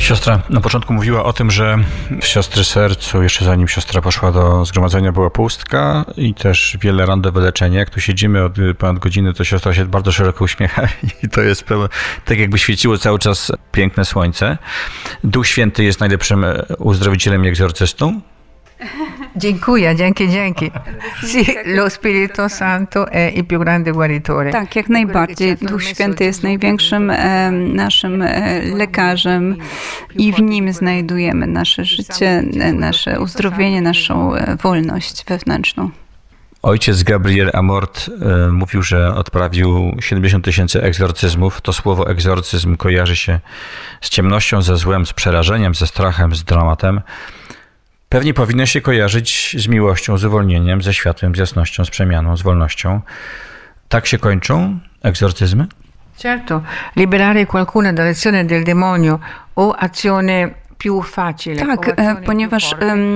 Siostra na początku mówiła o tym, że w siostry sercu, jeszcze zanim siostra poszła do zgromadzenia, była pustka i też wiele ran do wyleczenia. Jak tu siedzimy od ponad godziny, to siostra się bardzo szeroko uśmiecha i to jest tak jakby świeciło cały czas piękne słońce. Duch Święty jest najlepszym uzdrowicielem i egzorcystą. Dziękuję. Sì, lo Spirito Santo è il più grande guaritore. Tak, jak najbardziej. Duch Święty jest największym naszym lekarzem i w Nim znajdujemy nasze życie, nasze uzdrowienie, naszą wolność wewnętrzną. Ojciec Gabriel Amort mówił, że odprawił 70 000 egzorcyzmów. To słowo egzorcyzm kojarzy się z ciemnością, ze złem, z przerażeniem, ze strachem, z dramatem. Pewnie powinno się kojarzyć z miłością, z uwolnieniem, ze światłem, z jasnością, z przemianą, z wolnością. Tak się kończą egzorcyzmy? Certo, liberare qualcuno dall'azione del demonio o azione più facile. Tak, ponieważ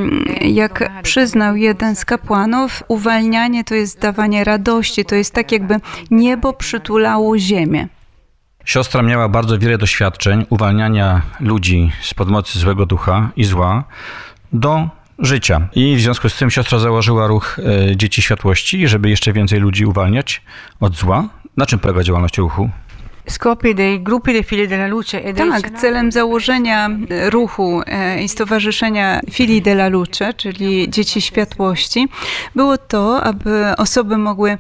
jak przyznał jeden z kapłanów, uwalnianie to jest dawanie radości, to jest tak jakby niebo przytulało ziemię. Siostra miała bardzo wiele doświadczeń uwalniania ludzi spod mocy złego ducha i zła do życia. I w związku z tym siostra założyła ruch Dzieci Światłości, żeby jeszcze więcej ludzi uwalniać od zła. Na czym polega działalność ruchu? Scopi dei gruppi dei Figli della Luce e dei Tak, celem założenia ruchu i stowarzyszenia Figli della Luce, czyli Dzieci Światłości, było to, aby osoby mogły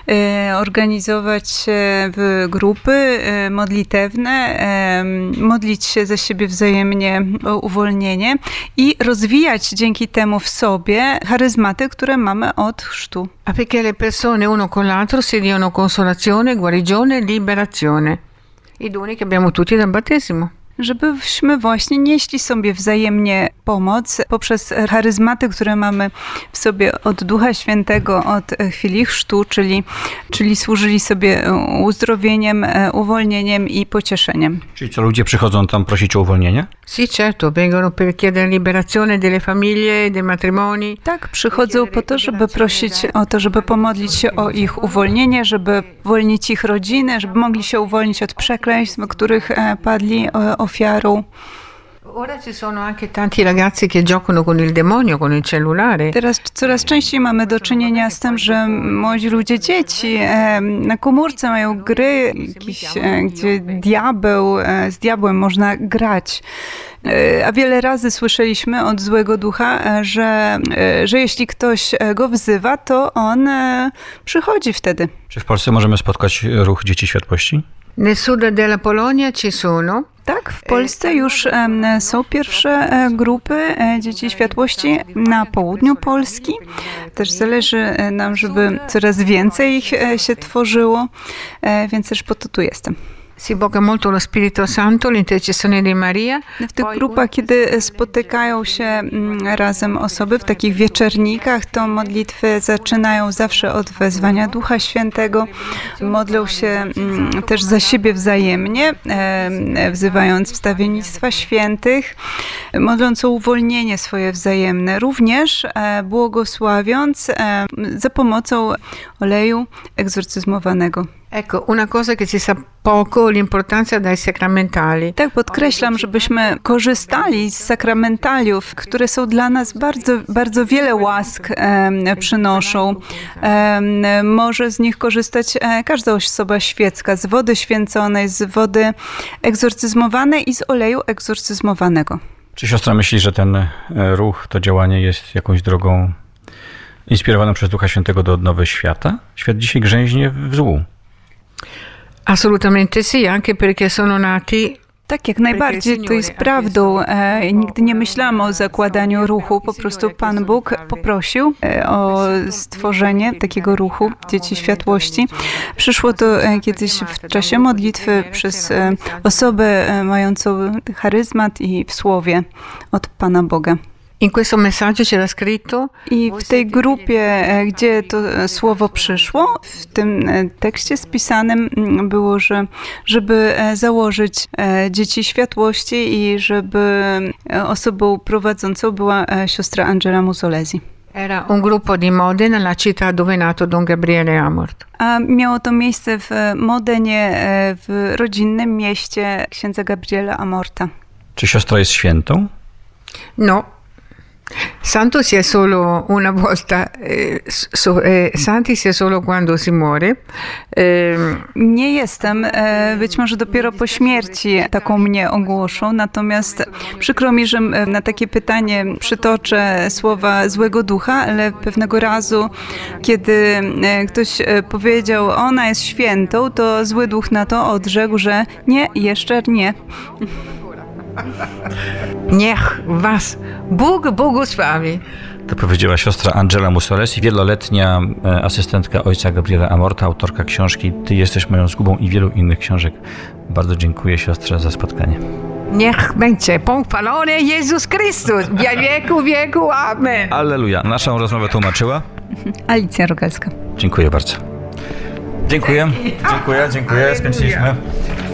organizować się w grupy modlitewne, modlić się za siebie wzajemnie o uwolnienie i rozwijać dzięki temu w sobie charyzmaty, które mamy od chrztu. affinché le persone uno con l'altro si diano consolazione, guarigione, liberazione. I doni che abbiamo tutti dal battesimo. Żebyśmy właśnie nieśli sobie wzajemnie pomoc poprzez charyzmaty, które mamy w sobie od Ducha Świętego, od chwili chrztu, czyli służyli sobie uzdrowieniem, uwolnieniem i pocieszeniem. Czyli co, ludzie przychodzą tam prosić o uwolnienie? Sì, certo, vengono per chiedere liberazione delle famiglie, dei matrimoni. Tak, przychodzą po to, żeby prosić o to, żeby pomodlić się o ich uwolnienie, żeby uwolnić ich rodziny, żeby mogli się uwolnić od przekleństw, których padli ofiarą. Ora ci sono anche tanti ragazzi che giocano con il demonio, con il cellulare. Teraz coraz częściej mamy do czynienia z tym, że młodzi ludzie, dzieci na komórce mają gry, jakieś, gdzie z diabłem można grać. A wiele razy słyszeliśmy od złego ducha, że jeśli ktoś go wzywa, to on przychodzi wtedy. Czy w Polsce możemy spotkać ruch Dzieci Światłości? Nel sud della Polonia ci sono. Tak, w Polsce już są pierwsze grupy Dzieci Światłości na południu Polski. Też zależy nam, żeby coraz więcej ich się tworzyło, więc też po to tu jestem. Si invoca molto lo Spirito Santo, l'intercessione di Maria. W tych grupach, kiedy spotykają się razem osoby w takich wieczernikach, to modlitwy zaczynają zawsze od wezwania Ducha Świętego. Modlą się też za siebie wzajemnie, wzywając wstawiennictwa świętych, modląc o uwolnienie swoje wzajemne, również błogosławiąc za pomocą oleju egzorcyzmowanego. Ecco, una cosa che si sa poco, l'importanza dai sacramentali. Tak, podkreślam, żebyśmy korzystali z sakramentaliów, które są dla nas bardzo wiele łask przynoszą. Może z nich korzystać każda osoba świecka, z wody święconej, z wody egzorcyzmowanej i z oleju egzorcyzmowanego. Czy siostra myśli, że ten ruch, to działanie jest jakąś drogą inspirowaną przez Ducha Świętego do odnowy świata? Świat dzisiaj grzęźnie w złu. Assolutamente sì, anche perché sono nati. Tak, jak najbardziej, to jest prawdą. Nigdy nie myślałam o zakładaniu ruchu. Po prostu Pan Bóg poprosił o stworzenie takiego ruchu Dzieci Światłości. Przyszło to kiedyś w czasie modlitwy przez osobę mającą charyzmat i w słowie od Pana Boga. In questo messaggio c'era scritto. I w tej grupie, gdzie to słowo przyszło, w tym tekście spisanym było, żeby założyć Dzieci Światłości i żeby osobą prowadzącą była siostra Angela Musolesi. Era un gruppo di Modena, la città dove è nato Don Gabriele Amort. A miało to miejsce w Modenie, w rodzinnym mieście księdza Gabriela Amorta. Czy siostra jest świętą? No. Santo si è solo una volta, santi si è solo quando si muore. Nie jestem, być może dopiero po śmierci taką mnie ogłoszą, natomiast przykro mi, że na takie pytanie przytoczę słowa złego ducha, ale pewnego razu, kiedy ktoś powiedział, ona jest świętą, to zły duch na to odrzekł, że nie, jeszcze nie. Niech was Bóg błogosławi. To powiedziała siostra Angela Mussolesi, wieloletnia asystentka ojca Gabriela Amorta, autorka książki Ty jesteś moją zgubą i wielu innych książek. Bardzo dziękuję siostrze za spotkanie. Niech będzie pochwalony Jezus Chrystus, w wieku wieku, amen. Alleluja. Naszą rozmowę tłumaczyła? Alicja Rogalska. Dziękuję bardzo. Dziękuję. Skończyliśmy.